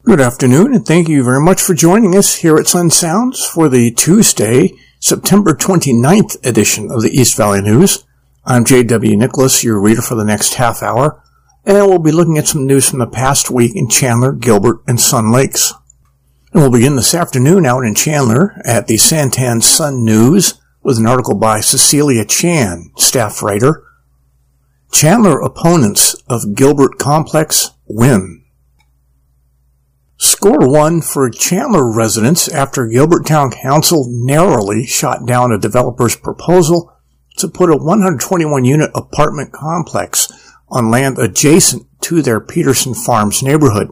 Good afternoon, and thank you very much for joining us here at Sun Sounds for the Tuesday, September 29th edition of the East Valley News. I'm J.W. Nicholas, your reader for the next half hour, and we'll be looking at some news from the past week in Chandler, Gilbert, and Sun Lakes. And we'll begin this afternoon out in Chandler at the Santan Sun News with an article by Cecilia Chan, staff writer. Chandler opponents of Gilbert Complex win. Score one for Chandler residents after Gilbert Town Council narrowly shot down a developer's proposal to put a 121-unit apartment complex on land adjacent to their Peterson Farms neighborhood.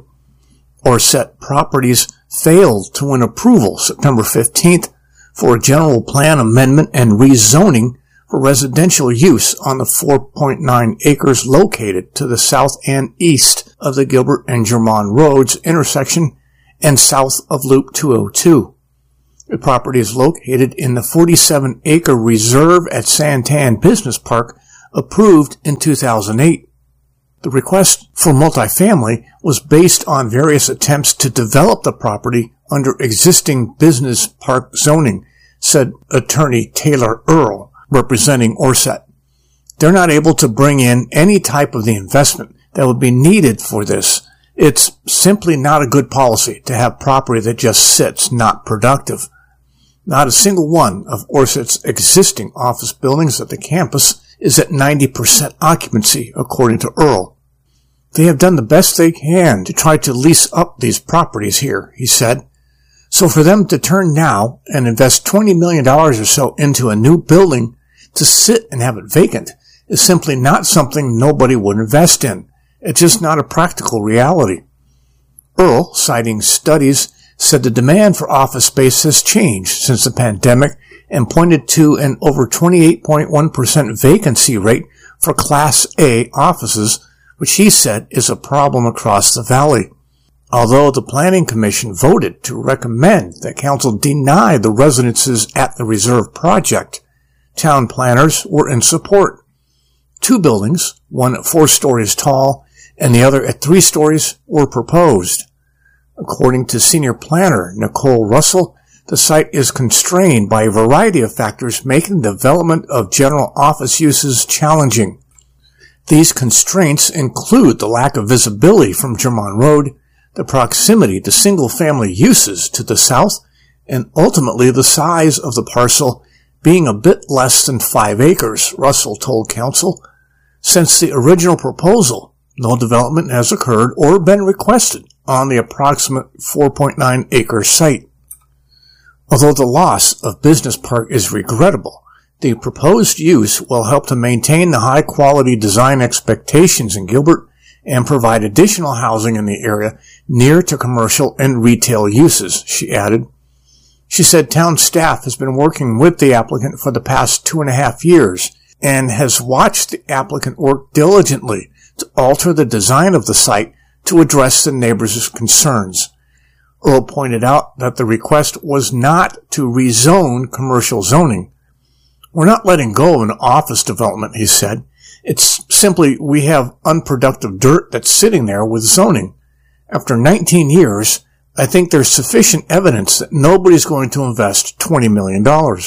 Orset Properties failed to win approval September 15th for a general plan amendment and rezoning for residential use on the 4.9 acres located to the south and east of the Gilbert and Germond Roads intersection and south of Loop 202. The property is located in the 47-acre reserve at Santan Business Park, approved in 2008. The request for multifamily was based on various attempts to develop the property under existing business park zoning, said attorney Taylor Earl, representing Orset. They're not able to bring in any type of the investment that would be needed for this. It's simply not a good policy to have property that just sits, not productive. Not a single one of Orset's existing office buildings at the campus is at 90% occupancy, according to Earl. They have done the best they can to try to lease up these properties here, he said. So for them to turn now and invest $20 million or so into a new building to sit and have it vacant is simply not something nobody would invest in. It's just not a practical reality. Earl, citing studies, said the demand for office space has changed since the pandemic and pointed to an over 28.1% vacancy rate for Class A offices, which he said is a problem across the valley. Although the Planning Commission voted to recommend that Council deny the residences at the Reserve project, town planners were in support. Two buildings, one at 4 stories tall and the other at 3 stories, were proposed. According to senior planner Nicole Russell, the site is constrained by a variety of factors making the development of general office uses challenging. These constraints include the lack of visibility from Germond Road, the proximity to single-family uses to the south, and ultimately the size of the parcel being a bit less than 5 acres, Russell told Council. Since the original proposal, no development has occurred or been requested on the approximate 4.9 acre site. Although the loss of Business Park is regrettable, the proposed use will help to maintain the high-quality design expectations in Gilbert and provide additional housing in the area near to commercial and retail uses, she added. She said town staff has been working with the applicant for the past 2.5 years and has watched the applicant work diligently to alter the design of the site to address the neighbors' concerns. Earl pointed out that the request was not to rezone commercial zoning. We're not letting go of an office development, he said. It's simply we have unproductive dirt that's sitting there with zoning. After 19 years, I think there's sufficient evidence that nobody's going to invest $20 million.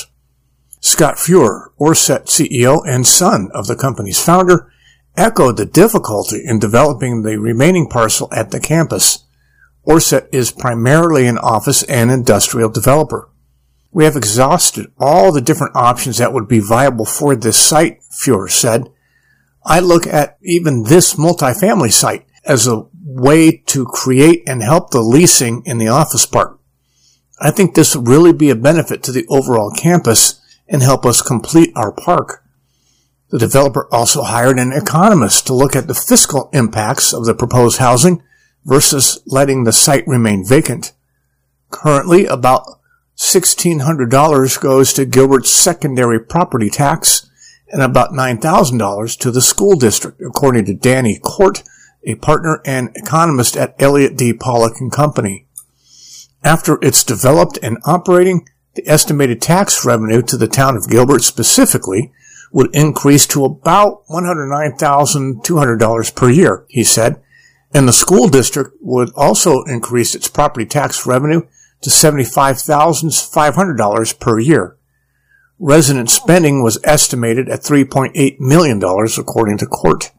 Scott Fuhrer, Orset CEO and son of the company's founder, echoed the difficulty in developing the remaining parcel at the campus. Orset is primarily an office and industrial developer. We have exhausted all the different options that would be viable for this site, Fuhrer said. I look at even this multifamily site as a way to create and help the leasing in the office park. I think this will really be a benefit to the overall campus and help us complete our park. The developer also hired an economist to look at the fiscal impacts of the proposed housing versus letting the site remain vacant. Currently, about $1,600 goes to Gilbert's secondary property tax and about $9,000 to the school district, according to Danny Court, a partner and economist at Elliott D. Pollock & Company. After it's developed and operating, the estimated tax revenue to the town of Gilbert specifically would increase to about $109,200 per year, he said, And the school district would also increase its property tax revenue to $75,500 per year. Resident spending was estimated at $3.8 million, according to court.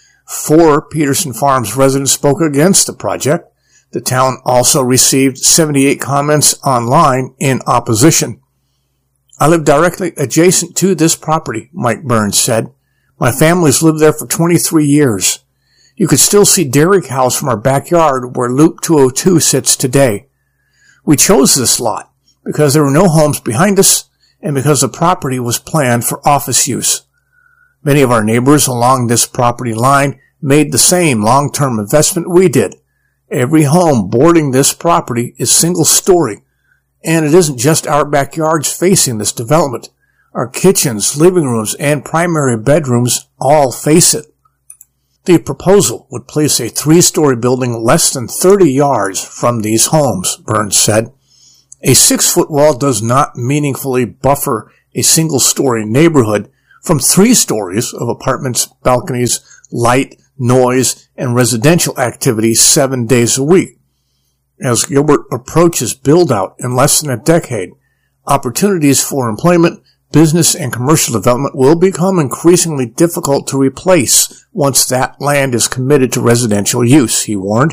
4 Peterson Farms residents spoke against the project. The town also received 78 comments online in opposition. I live directly adjacent to this property, Mike Burns said. My family's lived there for 23 years. You could still see dairy cows from our backyard where Loop 202 sits today. We chose this lot because there were no homes behind us and because the property was planned for office use. Many of our neighbors along this property line made the same long-term investment we did. Every home boarding this property is single-story, and it isn't just our backyards facing this development. Our kitchens, living rooms, and primary bedrooms all face it. The proposal would place a 3-story building less than 30 yards from these homes, Burns said. A 6-foot wall does not meaningfully buffer a single-story neighborhood from 3 stories of apartments, balconies, light, noise, and residential activity 7 days a week. As Gilbert approaches build-out in less than a decade, opportunities for employment, business, and commercial development will become increasingly difficult to replace once that land is committed to residential use, he warned.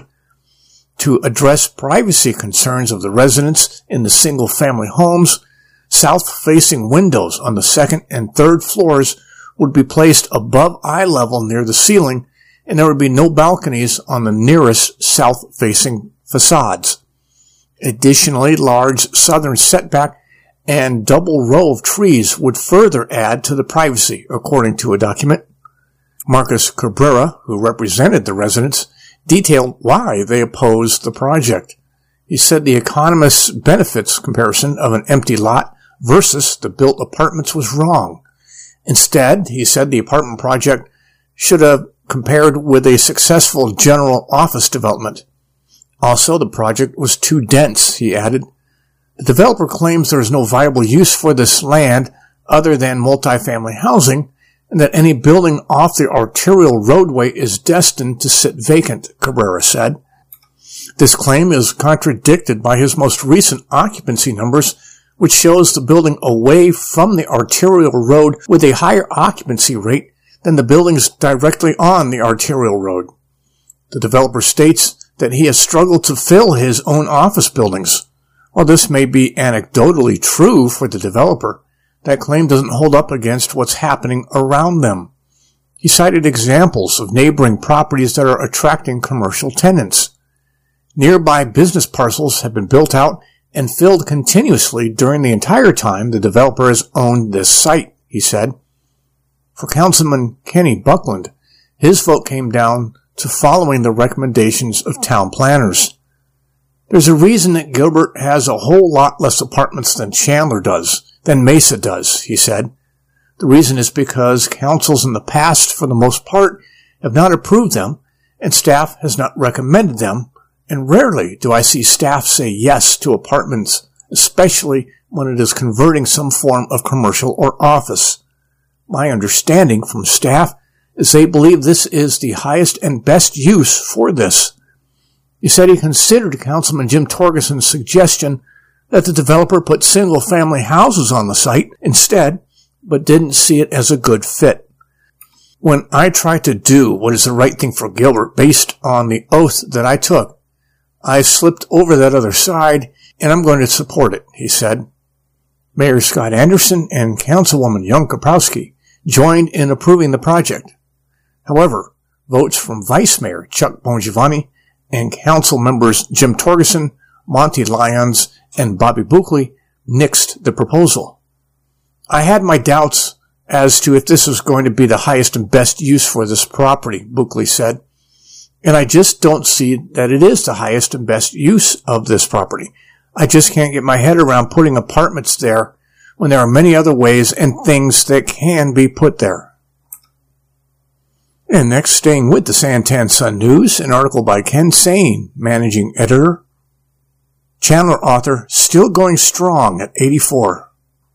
To address privacy concerns of the residents in the single-family homes, south-facing windows on the 2nd and 3rd floors would be placed above eye level near the ceiling, and there would be no balconies on the nearest south-facing facades. Additionally, large southern setback and double row of trees would further add to the privacy, according to a document. Marcus Cabrera, who represented the residents, detailed why they opposed the project. He said the economist's benefits comparison of an empty lot versus the built apartments was wrong. Instead, he said the apartment project should have compared with a successful general office development. Also, the project was too dense, he added. The developer claims there is no viable use for this land other than multifamily housing, and that any building off the arterial roadway is destined to sit vacant, Cabrera said. This claim is contradicted by his most recent occupancy numbers, which shows the building away from the arterial road with a higher occupancy rate than the buildings directly on the arterial road. The developer states that he has struggled to fill his own office buildings. While this may be anecdotally true for the developer, that claim doesn't hold up against what's happening around them. He cited examples of neighboring properties that are attracting commercial tenants. Nearby business parcels have been built out and filled continuously during the entire time the developer has owned this site, he said. For Councilman Kenny Buckland, his vote came down to following the recommendations of town planners. There's a reason that Gilbert has a whole lot less apartments than Chandler does, than Mesa does, he said. The reason is because councils in the past, for the most part, have not approved them, and staff has not recommended them, and rarely do I see staff say yes to apartments, especially when it is converting some form of commercial or office. My understanding from staff is they believe this is the highest and best use for this. He said he considered Councilman Jim Torgerson's suggestion that the developer put single-family houses on the site instead, but didn't see it as a good fit. When I try to do what is the right thing for Gilbert based on the oath that I took, I slipped over that other side, and I'm going to support it, he said. Mayor Scott Anderson and Councilwoman Young Kaprowski joined in approving the project. However, votes from Vice Mayor Chuck Bongiovanni and Council members Jim Torgerson, Monty Lyons, and Bobby Buckley nixed the proposal. I had my doubts as to if this was going to be the highest and best use for this property, Buckley said, and I just don't see that it is the highest and best use of this property. I just can't get my head around putting apartments there when there are many other ways and things that can be put there. And next, staying with the Santan Sun News, an article by Ken Sane, managing editor. Chandler author still going strong at 84.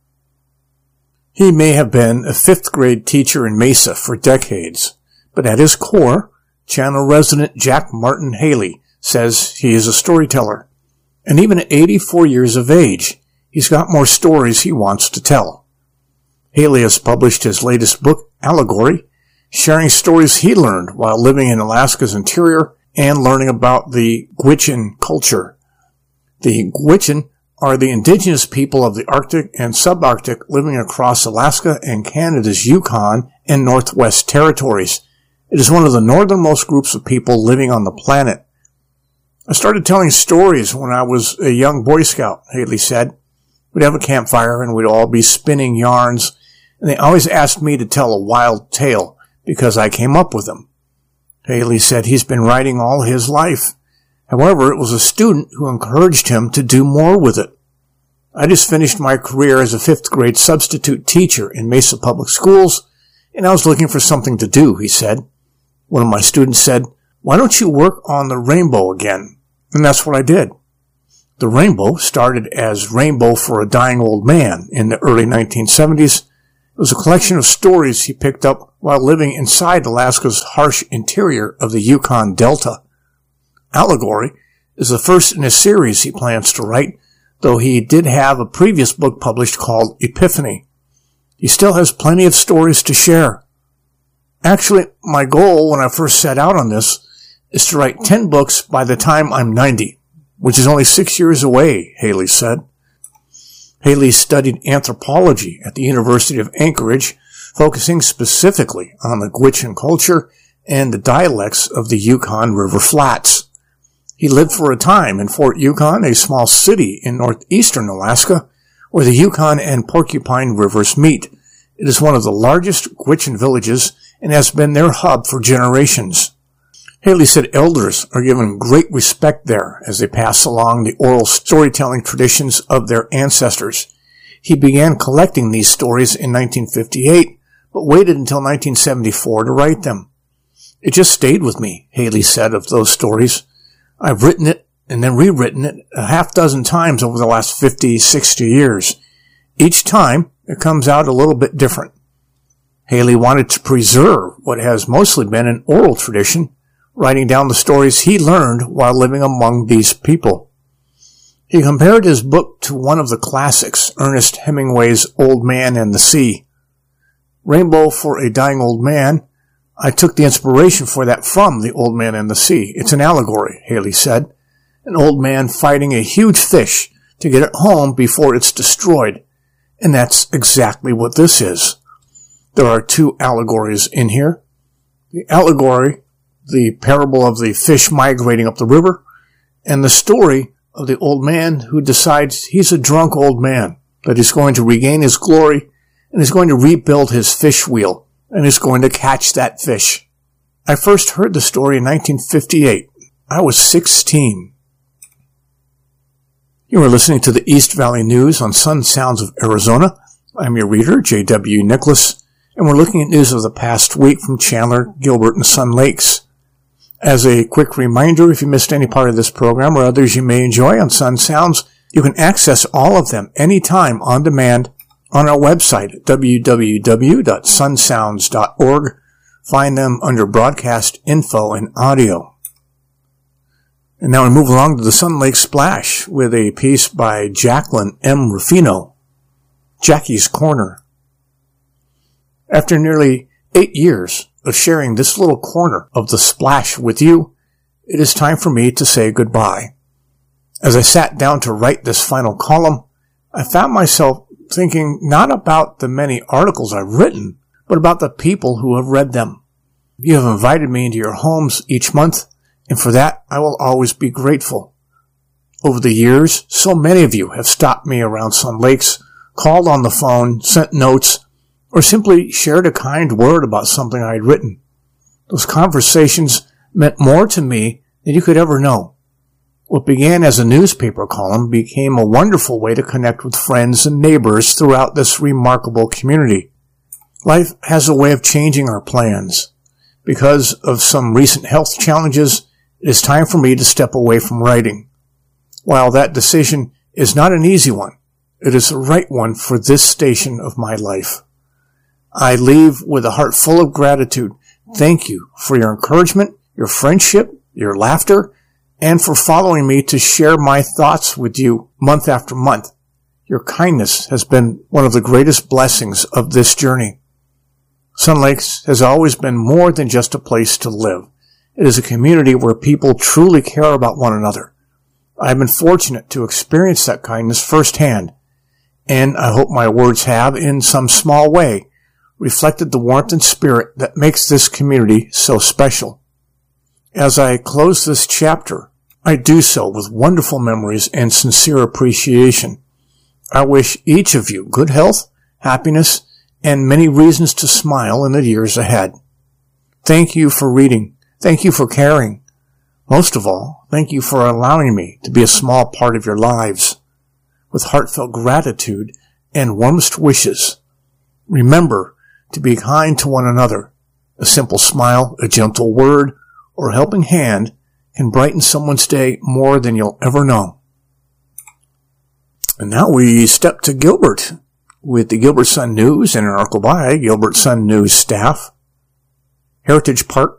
He may have been a 5th grade teacher in Mesa for decades, but at his core, Chandler resident Jack Martin Haley says he is a storyteller. And even at 84 years of age, he's got more stories he wants to tell. Haley has published his latest book, Allegory, sharing stories he learned while living in Alaska's interior and learning about the Gwich'in culture. The Gwich'in are the indigenous people of the Arctic and subarctic living across Alaska and Canada's Yukon and Northwest territories. It is one of the northernmost groups of people living on the planet. I started telling stories when I was a young Boy Scout, Haley said. We'd have a campfire and we'd all be spinning yarns, and they always asked me to tell a wild tale because I came up with them. Haley said he's been writing all his life. However, it was a student who encouraged him to do more with it. I just finished my career as a 5th grade substitute teacher in Mesa Public Schools, and I was looking for something to do, he said. One of my students said, "Why don't you work on the Rainbow again?" And that's what I did. The Rainbow started as Rainbow for a Dying Old Man in the early 1970s. It was a collection of stories he picked up while living inside Alaska's harsh interior of the Yukon Delta. Allegory is the first in a series he plans to write, though he did have a previous book published called Epiphany. He still has plenty of stories to share. Actually, my goal when I first set out on this is to write 10 books by the time I'm 90, which is only 6 years away, Haley said. Haley studied anthropology at the University of Anchorage, focusing specifically on the Gwich'in culture and the dialects of the Yukon River Flats. He lived for a time in Fort Yukon, a small city in northeastern Alaska, where the Yukon and Porcupine Rivers meet. It is one of the largest Gwich'in villages and has been their hub for generations. Haley said elders are given great respect there as they pass along the oral storytelling traditions of their ancestors. He began collecting these stories in 1958, but waited until 1974 to write them. It just stayed with me, Haley said of those stories. I've written it and then rewritten it a half dozen times over the last 50, 60 years. Each time, it comes out a little bit different. Haley wanted to preserve what has mostly been an oral tradition, writing down the stories he learned while living among these people. He compared his book to one of the classics, Ernest Hemingway's Old Man and the Sea. Rainbow for a Dying Old Man, I took the inspiration for that from The Old Man and the Sea. It's an allegory, Haley said. An old man fighting a huge fish to get it home before it's destroyed. And that's exactly what this is. There are 2 allegories in here. The allegory, the parable of the fish migrating up the river, and the story of the old man who decides he's a drunk old man, that he's going to regain his glory, and is going to rebuild his fish wheel, and is going to catch that fish. I first heard the story in 1958. I was 16. You are listening to the East Valley News on Sun Sounds of Arizona. I'm your reader, J.W. Nicholas, and we're looking at news of the past week from Chandler, Gilbert, and Sun Lakes. As a quick reminder, if you missed any part of this program or others you may enjoy on Sun Sounds, you can access all of them anytime on demand on our website at www.sunsounds.org. Find them under Broadcast Info and Audio. And now we move along to the Sun Lake Splash with a piece by Jacqueline M. Rufino, Jackie's Corner. After nearly 8 years of sharing this little corner of the splash with you, it is time for me to say goodbye. As I sat down to write this final column, I found myself thinking not about the many articles I've written, but about the people who have read them. You have invited me into your homes each month, and for that I will always be grateful. Over the years, so many of you have stopped me around Sun Lakes, called on the phone, sent notes, or simply shared a kind word about something I had written. Those conversations meant more to me than you could ever know. What began as a newspaper column became a wonderful way to connect with friends and neighbors throughout this remarkable community. Life has a way of changing our plans. Because of some recent health challenges, it is time for me to step away from writing. While that decision is not an easy one, it is the right one for this station of my life. I leave with a heart full of gratitude. Thank you for your encouragement, your friendship, your laughter, and for following me to share my thoughts with you month after month. Your kindness has been one of the greatest blessings of this journey. Sun Lakes has always been more than just a place to live. It is a community where people truly care about one another. I've been fortunate to experience that kindness firsthand, and I hope my words have, in some small way, reflected the warmth and spirit that makes this community so special. As I close this chapter, I do so with wonderful memories and sincere appreciation. I wish each of you good health, happiness, and many reasons to smile in the years ahead. Thank you for reading. Thank you for caring. Most of all, thank you for allowing me to be a small part of your lives. With heartfelt gratitude and warmest wishes, remember to be kind to one another. A simple smile, a gentle word, or helping hand can brighten someone's day more than you'll ever know. And now we step to Gilbert with the Gilbert Sun News and an article by Gilbert Sun News staff. Heritage Park